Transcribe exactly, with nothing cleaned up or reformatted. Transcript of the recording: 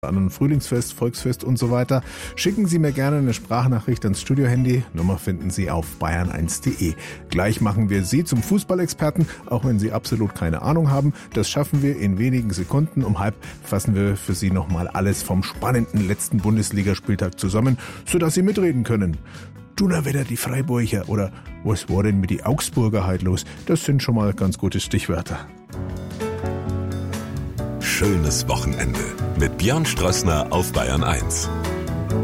an einem Frühlingsfest, Volksfest und so weiter, schicken Sie mir gerne eine Sprachnachricht ans Studiohandy. Nummer finden Sie auf bayern eins punkt de. Gleich machen wir Sie zum Fußballexperten, auch wenn Sie absolut keine Ahnung haben. Das schaffen wir in wenigen Sekunden. Um halb fassen wir für Sie nochmal alles vom spannenden letzten Bundesligaspieltag zusammen, sodass Sie mitreden können. Donnerwetter, die Freiburger oder was war denn mit die Augsburger heute los? Das sind schon mal ganz gute Stichwörter. Schönes Wochenende mit Björn Strössner auf Bayern eins.